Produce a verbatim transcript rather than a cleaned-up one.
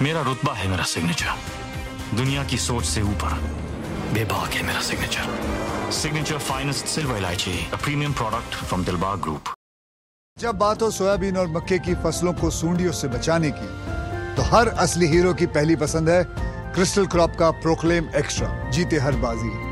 मेरा रुतबा है मेरा सिग्नेचर। दुनिया की सोच से ऊपर बेबाक है मेरा सिग्नेचर। सिग्नेचर फाइनेस्ट सिल्वर इलायची, a premium product from Dilbag group. जब बात हो सोयाबीन और मक्के की फसलों को सूंडियों से बचाने की, तो हर असली हीरो की पहली पसंद है क्रिस्टल क्रॉप का प्रोक्लेम एक्स्ट्रा। जीते हर बाजी।